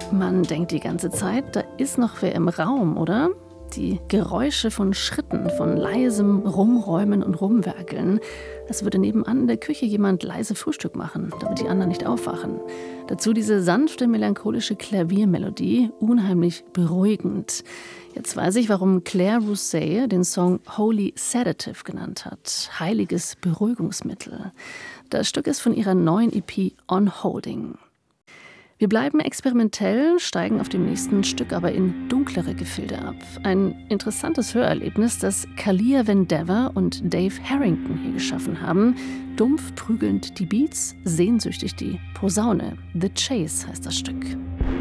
Man denkt die ganze Zeit, da ist noch wer im Raum, oder? Die Geräusche von Schritten, von leisem Rumräumen und Rumwerkeln. Als würde nebenan in der Küche jemand leise Frühstück machen, damit die anderen nicht aufwachen. Dazu diese sanfte, melancholische Klaviermelodie, unheimlich beruhigend. Jetzt weiß ich, warum Claire Rousay den Song Holy Sedative genannt hat. Heiliges Beruhigungsmittel. Das Stück ist von ihrer neuen EP On Holding. Wir bleiben experimentell, steigen auf dem nächsten Stück aber in dunklere Gefilde ab. Ein interessantes Hörerlebnis, das Kalia Vandever und Dave Harrington hier geschaffen haben. Dumpf prügelnd die Beats, sehnsüchtig die Posaune. The Chase heißt das Stück.